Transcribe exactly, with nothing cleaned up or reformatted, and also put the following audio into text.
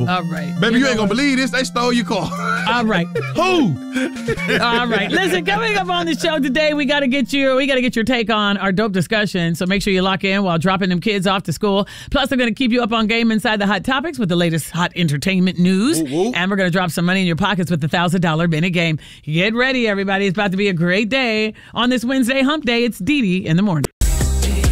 All right. Baby, you, you ain't gonna believe this. They stole your car. All right. Who? All right. Listen, coming up on the show today, we got to get you, we got to get your take on our dope discussion. So make sure you lock in while dropping them kids off to school. Plus, they're going to keep you up on game inside the Hot Topics with the latest hot entertainment news. Woo, woo. And we're going to drop some money in your pockets with the one thousand dollars Bennett game. Get ready, everybody. It's about to be a great day. On this Wednesday hump day, it's Dee Dee in the morning.